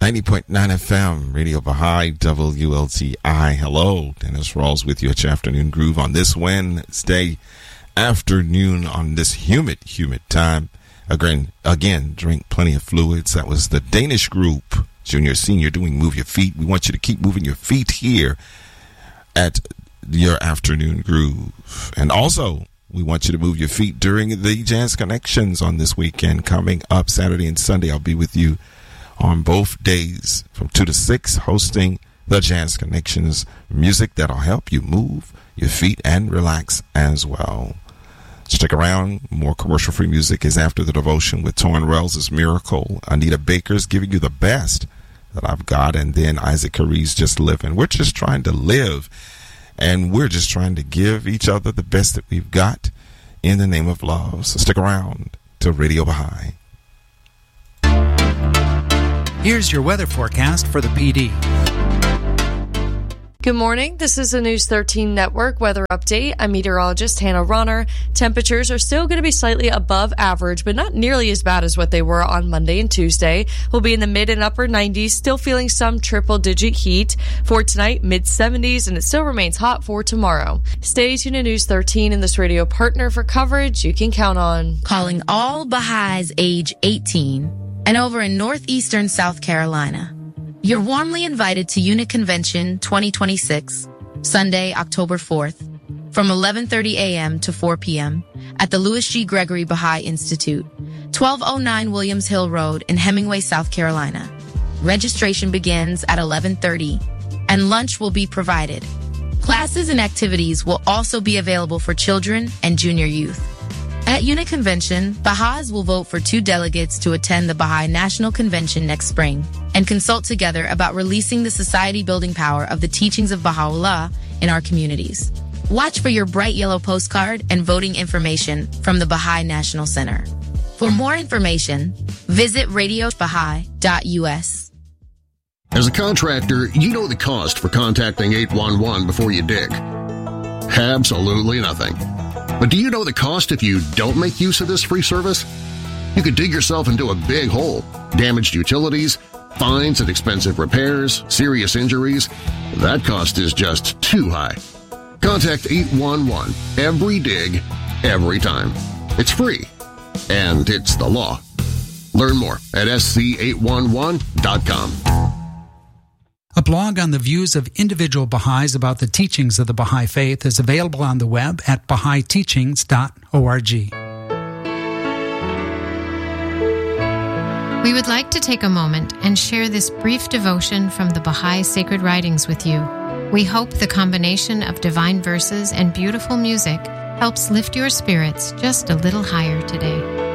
90.9 FM, Radio Baha'i, WLTI. Hello, Dennis Rawls with you at your Afternoon Groove on this Wednesday afternoon on this humid time. Again, drink plenty of fluids. That was the Danish group, Junior Senior, doing Move Your Feet. We want you to keep moving your feet here at your Afternoon Groove. And also, we want you to move your feet during the Jazz Connections on this weekend. Coming up Saturday and Sunday, I'll be with you on both days from 2 to 6, hosting the Jazz Connections, music that'll help you move your feet and relax as well. Stick around. More commercial-free music is after the devotion with Torrin Wells' Miracle. Anita Baker's giving you the best that I've got, and then Isaac Carey's Just Living. We're just trying to live, and we're just trying to give each other the best that we've got in the name of love. So stick around to Radio Baha'i. Here's your weather forecast for the PD. Good morning. This is the News 13 Network weather update. I'm meteorologist Hannah Ronner. Temperatures are still going to be slightly above average, but not nearly as bad as what they were on Monday and Tuesday. We'll be in the mid and upper 90s, still feeling some triple-digit heat. For tonight, mid-70s, and it still remains hot for tomorrow. Stay tuned to News 13 and this radio partner for coverage you can count on. Calling all Baha'is age 18 and over in northeastern South Carolina. You're warmly invited to Unit Convention 2026, Sunday, October 4th, from 11:30 a.m. to 4 p.m. at the Louis G. Gregory Baha'i Institute, 1209 Williams Hill Road in Hemingway, South Carolina. Registration begins at 11:30, and lunch will be provided. Classes and activities will also be available for children and junior youth. At Unit Convention, Baha'is will vote for 2 delegates to attend the Baha'i National Convention next spring and consult together about releasing the society-building power of the teachings of Baha'u'llah in our communities. Watch for your bright yellow postcard and voting information from the Baha'i National Center. For more information, visit radiobaha'i.us. As a contractor, you know the cost for contacting 811 before you dig. Absolutely nothing. But do you know the cost if you don't make use of this free service? You could dig yourself into a big hole, damaged utilities, fines and expensive repairs, serious injuries. That cost is just too high. Contact 811 every dig, every time. It's free, and it's the law. Learn more at sc811.com. A blog on the views of individual Baha'is about the teachings of the Baha'i Faith is available on the web at BahaiTeachings.org. We would like to take a moment and share this brief devotion from the Baha'i Sacred Writings with you. We hope the combination of divine verses and beautiful music helps lift your spirits just a little higher today.